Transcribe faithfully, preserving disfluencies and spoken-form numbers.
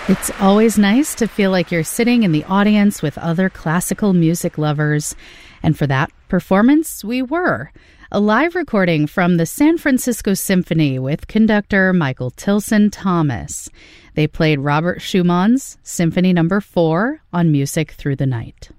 It's always nice to feel like you're sitting in the audience with other classical music lovers. And for that performance, we were. A live recording from the San Francisco Symphony with conductor Michael Tilson Thomas. They played Robert Schumann's Symphony Number four on Music Through the Night.